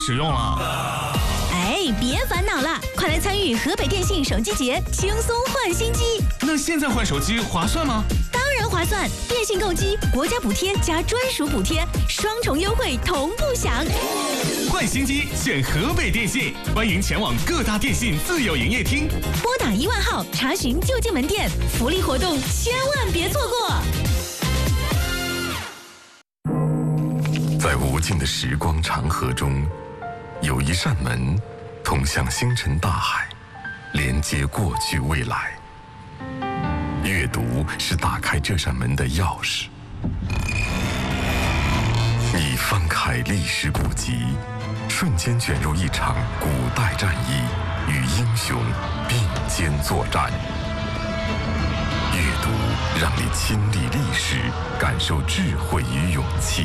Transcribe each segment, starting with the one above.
使用了。 哎，别烦恼了，快来参与河北电信手机节，轻松换新机。 那现在换手机划算吗？ 当然划算，电信购机，国家补贴加专属补贴，双重优惠同步享。 换新机选河北电信，欢迎前往各大电信自有营业厅， 拨打10000号查询就近门店，福利活动千万别错过。 在无尽的时光长河中，有一扇门通向星辰大海，连接过去未来。阅读是打开这扇门的钥匙。你翻开历史古籍，瞬间卷入一场古代战役，与英雄并肩作战。阅读让你亲历历史，感受智慧与勇气。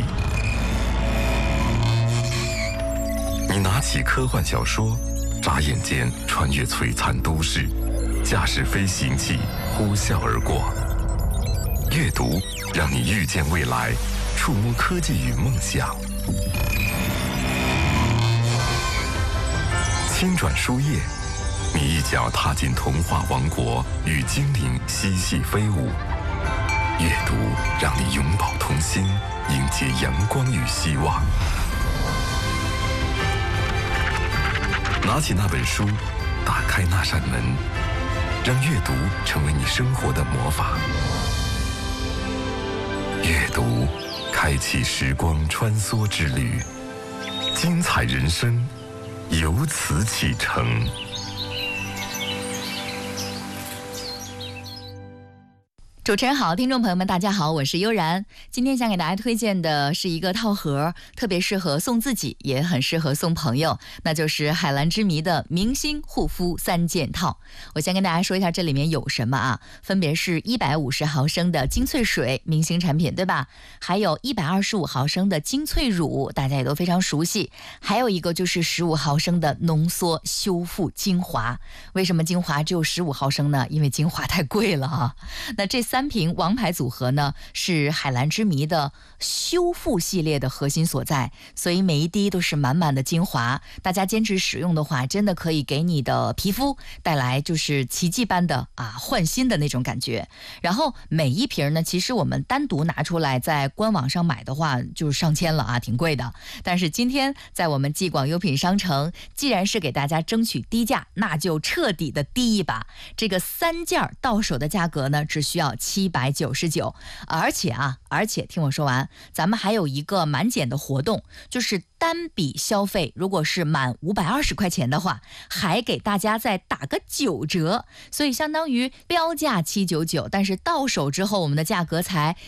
你拿起科幻小说，眨眼间穿越璀璨都市，驾驶飞行器呼啸而过。阅读让你遇见未来，触摸科技与梦想。轻转书页，你一脚踏进童话王国，与精灵嬉戏飞舞。阅读让你永葆童心，迎接阳光与希望。拿起那本书，打开那扇门，让阅读成为你生活的魔法。阅读，开启时光穿梭之旅，精彩人生由此启程。 主持人好，听众朋友们大家好，我是悠然。今天想给大家推荐的是一个套盒，特别适合送自己，也很适合送朋友，那就是海蓝之谜的明星护肤3件套。我先跟大家说一下这里面有什么啊，分别是150毫升的精粹水，明星产品对吧？还有125毫升的精粹乳，大家也都非常熟悉。还有一个就是15毫升的浓缩修复精华。为什么精华只有15毫升呢？因为精华太贵了啊。那这3瓶王牌组合呢，是海蓝之谜的修复系列的核心所在，所以每一滴都是满满的精华。大家坚持使用的话，真的可以给你的皮肤带来就是奇迹般的焕新的那种感觉。然后每一瓶呢，其实我们单独拿出来在官网上买的话，就是上千了啊，挺贵的。但是今天在我们继广优品商城，既然是给大家争取低价，那就彻底的低一把。这个3件到手的价格呢，只需要799，而且听我说完，咱们还有一个满减的活动，就是单笔消费如果是满520块钱的话，还给大家再打个9折，所以相当于标价799，但是到手之后我们的价格才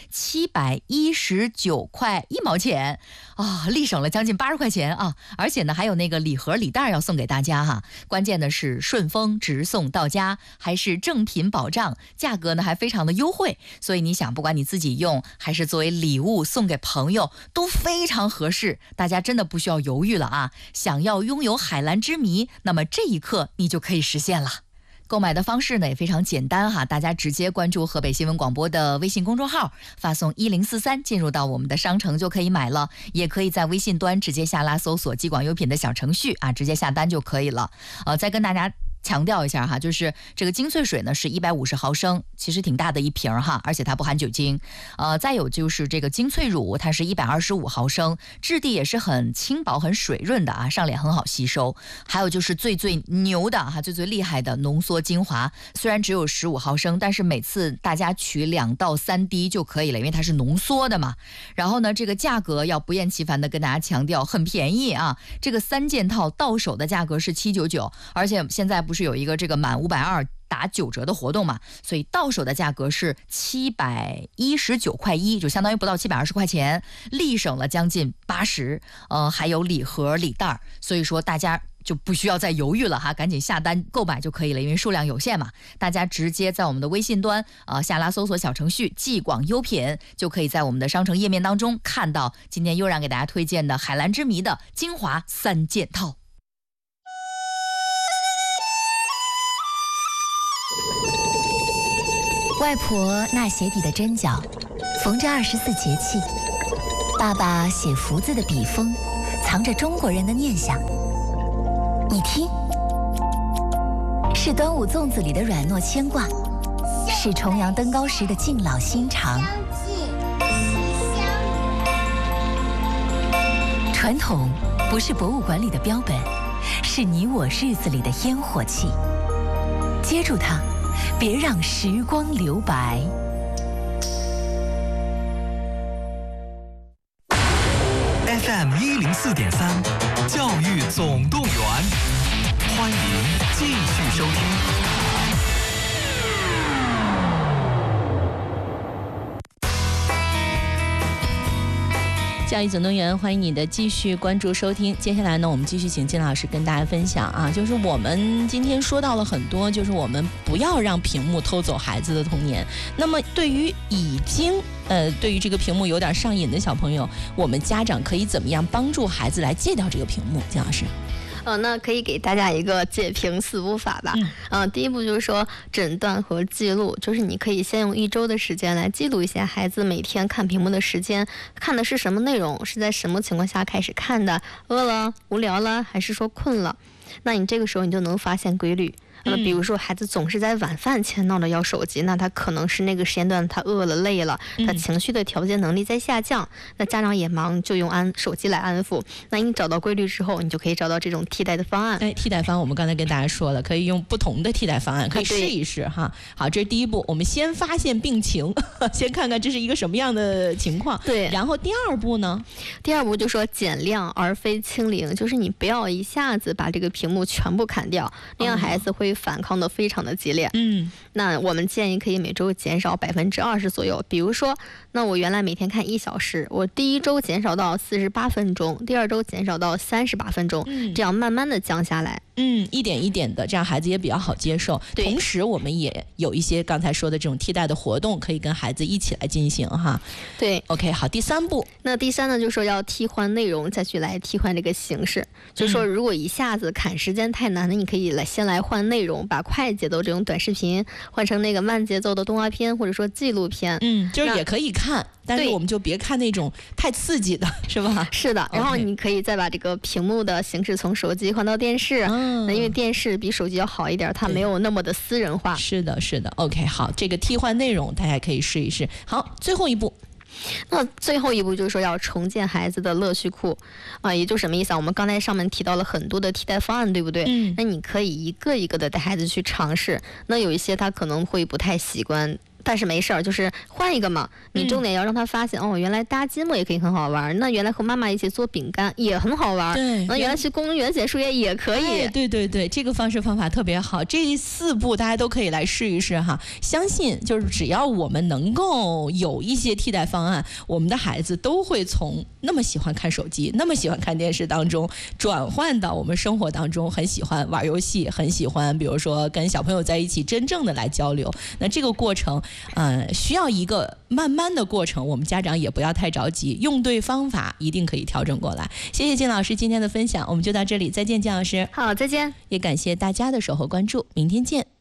719块1毛钱啊，立省了将近80块钱啊！而且呢，还有那个礼盒礼袋要送给大家哈。关键的是顺丰直送到家，还是正品保障，价格呢还非常的优惠，所以你想，不管你自己用还是作为礼物送给朋友，都非常合适。大家真的不需要犹豫了啊！想要拥有海蓝之谜，那么这一刻你就可以实现了。购买的方式呢也非常简单哈，大家直接关注河北新闻广播的微信公众号，发送1043进入到我们的商城就可以买了，也可以在微信端直接下拉搜索继广优品的小程序啊，直接下单就可以了。再跟大家强调一下哈，就是这个精粹水呢是150毫升，其实挺大的一瓶哈，而且它不含酒精。再有就是这个精粹乳，它是125毫升，质地也是很轻薄、很水润的啊，上脸很好吸收。还有就是最牛的哈，最厉害的浓缩精华，虽然只有15毫升，但是每次大家取2到3滴就可以了，因为它是浓缩的嘛。然后呢，这个价格要不厌其烦的跟大家强调，很便宜啊！这个3件套到手的价格是799，而且现在不是有一个这个满520打9折的活动嘛，所以到手的价格是719块1，就相当于不到720块钱，立省了将近80。还有礼盒礼袋，所以说大家就不需要再犹豫了哈，赶紧下单购买就可以了，因为数量有限嘛。大家直接在我们的微信端下拉搜索小程序继广优品，就可以在我们的商城页面当中看到今天悠然给大家推荐的海蓝之谜的精华3件套。 外婆纳鞋底的针脚缝着24节气，爸爸写福字的笔锋藏着中国人的念想。你听，是端午粽子里的软糯牵挂，是重阳登高时的敬老心肠。传统不是博物馆里的标本，是你我日子里的烟火气。接住它，别让时光留白。 FM 104.3，教育总动员，欢迎继续收听。 教育总动员，欢迎你的继续关注收听。接下来呢，我们继续请金老师跟大家分享啊，就是我们今天说到了很多，就是我们不要让屏幕偷走孩子的童年。那么对于已经对于这个屏幕有点上瘾的小朋友，我们家长可以怎么样帮助孩子来戒掉这个屏幕？金老师。 那可以给大家一个戒屏4步法吧。第一步就是说诊断和记录，就是你可以先用1周的时间来记录一下孩子每天看屏幕的时间，看的是什么内容，是在什么情况下开始看的，饿了、无聊了，还是说困了。那你这个时候你就能发现规律。比如说孩子总是在晚饭前闹着要手机，那他可能是那个时间段他饿了累了，他情绪的调节能力在下降，那家长也忙，就用手机来安抚。那你找到规律之后，你就可以找到这种替代的方案。 替代方案我们刚才跟大家说了，可以用不同的替代方案，可以试一试哈。好，这是第一步，我们先发现病情，先看看这是一个什么样的情况。 对， 然后第二步呢？ 第二步就说减量而非清零，就是你不要一下子把这个屏幕全部砍掉，那样孩子会反抗的非常的激烈。那我们建议可以每周减少20%左右。比如说，那我原来每天看1小时，我第1周减少到48分钟，第2周减少到38分钟，这样慢慢的降下来。 一点一点的，这样孩子也比较好接受。同时我们也有一些刚才说的这种替代的活动，可以跟孩子一起来进行哈。 对 ，OK， 好，第3步。 那第3呢，就是说要替换内容，再去来替换这个形式。就是说，如果一下子砍时间太难，那你可以先来换内容，把快节奏这种短视频换成那个慢节奏的动画片，或者说纪录片。 就是也可以看，但是我们就别看那种太刺激的，是吧？ 是的。然后你可以再把这个屏幕的形式从手机换到电视。那因为电视比手机要好一点，它没有那么的私人化。 是的，是的。OK， 好，这个替换内容大家可以试一试。好，最后一步。 那最后一步就是说要重建孩子的乐趣库也就是什么意思啊？我们刚才上面提到了很多的替代方案，对不对？那你可以一个一个的带孩子去尝试。那有一些他可能会不太习惯，但是没事儿，就是换一个嘛。你重点要让他发现，原来搭积木也可以很好玩，那原来和妈妈一起做饼干也很好玩， 对， 那原来去公园写树叶也可以。 对对对，这个方法特别好。这4步大家都可以来试一试哈。相信就是只要我们能够有一些替代方案，我们的孩子都会从那么喜欢看手机、那么喜欢看电视当中，转换到我们生活当中，很喜欢玩游戏，很喜欢比如说跟小朋友在一起真正的来交流。那这个过程需要一个慢慢的过程，我们家长也不要太着急，用对方法一定可以调整过来。谢谢金老师今天的分享，我们就到这里，再见，金老师。 好，再见。 也感谢大家的守候关注，明天见。